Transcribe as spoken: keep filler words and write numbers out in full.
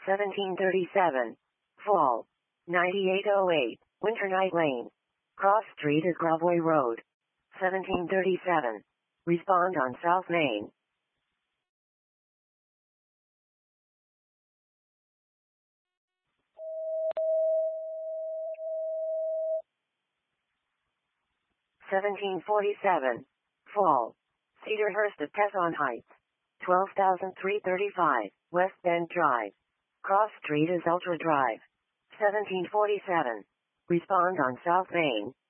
seventeen thirty-seven. Fall. ninety-eight oh eight. Winter Night Lane. Cross Street is Gravois Road. seventeen thirty-seven. Respond on South Main. seventeen forty-seven. Fall. Cedarhurst at Tesson Heights. twelve thousand three hundred thirty-five. West Bend Drive. Cross Street is Ultra Drive. seventeen forty-seven. Respond on South Main.